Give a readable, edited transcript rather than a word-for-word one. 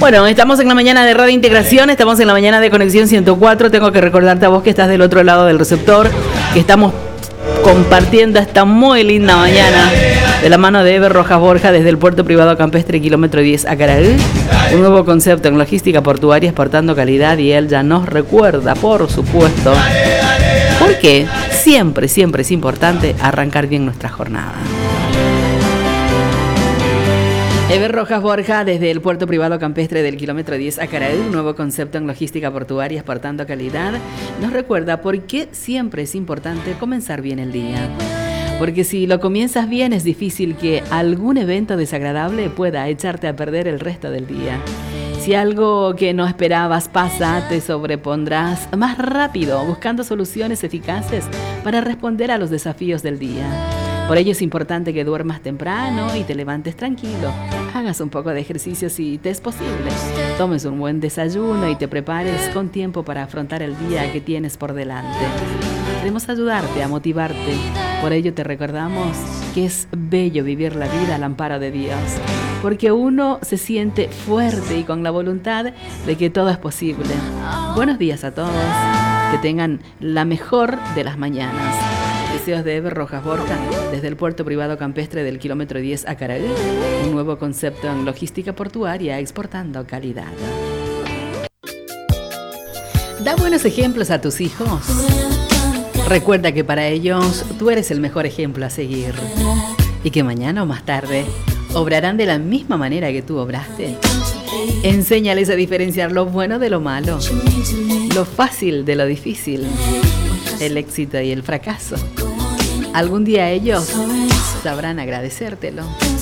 Bueno, estamos en la mañana de Radio Integración, estamos en la mañana de Conexión 104. Tengo que recordarte a vos que estás del otro lado del receptor, que estamos compartiendo esta muy linda mañana de la mano de Eber Rojas Borja desde el puerto privado campestre kilómetro 10 Acaraí. Un nuevo concepto en logística portuaria exportando calidad, y él ya nos recuerda, por supuesto, porque siempre es importante arrancar bien nuestra jornada. Eber Rojas Borja desde el puerto privado campestre del kilómetro 10 Acaraí, un nuevo concepto en logística portuaria exportando calidad, nos recuerda por qué siempre es importante comenzar bien el día. Porque si lo comienzas bien, es difícil que algún evento desagradable pueda echarte a perder el resto del día. Si algo que no esperabas pasa, te sobrepondrás más rápido buscando soluciones eficaces para responder a los desafíos del día. Por ello es importante que duermas temprano y te levantes tranquilo. Hagas un poco de ejercicio si te es posible. Tomes un buen desayuno y te prepares con tiempo para afrontar el día que tienes por delante. Queremos ayudarte a motivarte. Por ello te recordamos que es bello vivir la vida al amparo de Dios. Porque uno se siente fuerte y con la voluntad de que todo es posible. Buenos días a todos. Que tengan la mejor de las mañanas. Deseos de Eber Rojas Borja desde el puerto privado campestre del kilómetro 10 Acaraí, un nuevo concepto en logística portuaria exportando calidad. Da buenos ejemplos a tus hijos. Recuerda que para ellos tú eres el mejor ejemplo a seguir y que mañana o más tarde obrarán de la misma manera que tú obraste. Enséñales a diferenciar lo bueno de lo malo, lo fácil de lo difícil, el éxito y el fracaso. Algún día ellos sabrán agradecértelo.